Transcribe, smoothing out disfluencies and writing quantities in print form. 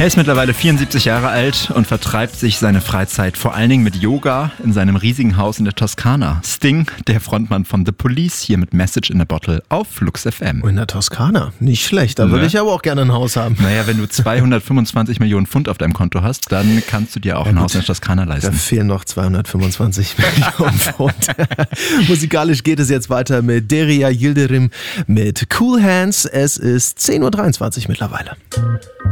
Er ist mittlerweile 74 Jahre alt und vertreibt sich seine Freizeit vor allen Dingen mit Yoga in seinem riesigen Haus in der Toskana. Sting, der Frontmann von The Police, hier mit Message in a Bottle auf Flux FM. In der Toskana, nicht schlecht, da würde ich aber auch gerne ein Haus haben. Naja, wenn du 225 Millionen Pfund auf deinem Konto hast, dann kannst du dir auch ein Haus in der Toskana leisten. Da fehlen noch 225 Millionen Pfund. Musikalisch geht es jetzt weiter mit Derya Yildirim mit Cool Hands. Es ist 10.23 Uhr mittlerweile.